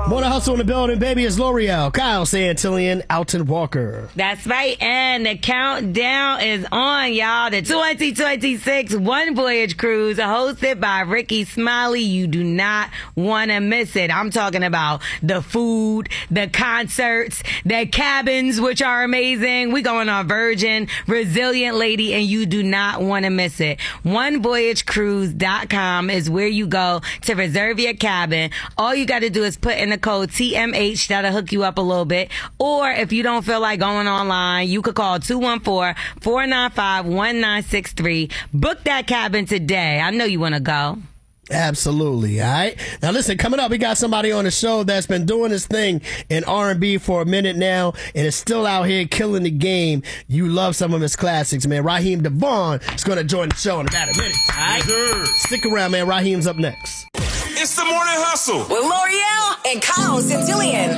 Morning Hustle in the building, baby. It's L'Oreal, Kyle Santillian, Alton Walker. That's right, and the countdown is on, y'all. The 2026 One Voyage Cruise, hosted by Ricky Smiley. You do not want to miss it. I'm talking about the food, the concerts, the cabins, which are amazing. We going on Virgin, Resilient Lady, and you do not want to miss it. OneVoyageCruise.com is where you go to reserve your cabin. All you got to do is put in the code TMH. That'll hook you up a little bit. Or if you don't feel like going online, you could call 214-495-1963. Book that cabin today. I know you want to go. Absolutely. All right. Now listen, coming up, we got somebody on the show that's been doing this thing in R&B for a minute now and is still out here killing the game. You love some of his classics, man. Raheem DeVaughn is going to join the show in about a minute. All right. Yes, stick around, man. Raheem's up next. it's the Morning Hustle with L'Oreal and Kyle Santillian.